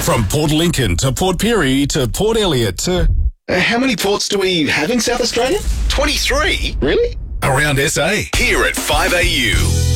From Port Lincoln to Port Pirie to Port Elliot to... How many ports do we have in South Australia? 23? Really? Around SA. Here at 5AU.